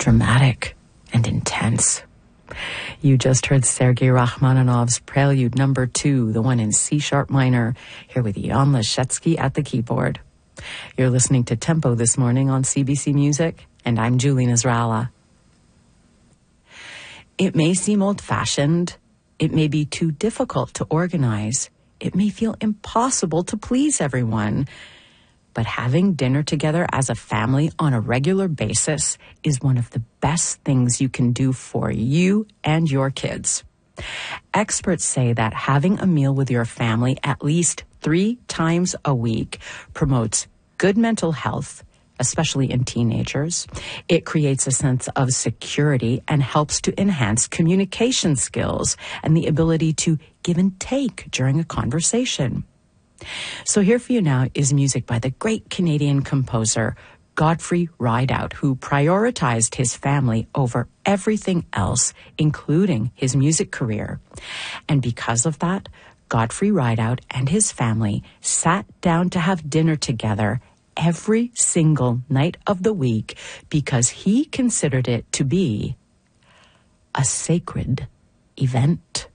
dramatic and intense. You just heard Sergei Rachmaninoff's Prelude number 2, the one in C-sharp minor, here with Jan Leszecki at the keyboard. You're listening to Tempo this morning on CBC Music, and I'm Julie Nasrallah. It may seem old-fashioned. It may be too difficult to organize. It may feel impossible to please everyone. But having dinner together as a family on a regular basis is one of the best things you can do for you and your kids. Experts say that having a meal with your family at least 3 times a week promotes good mental health, especially in teenagers. It creates a sense of security and helps to enhance communication skills and the ability to give and take during a conversation. So here for you now is music by the great Canadian composer Godfrey Rideout, who prioritized his family over everything else, including his music career. And because of that, Godfrey Rideout and his family sat down to have dinner together every single night of the week because he considered it to be a sacred event.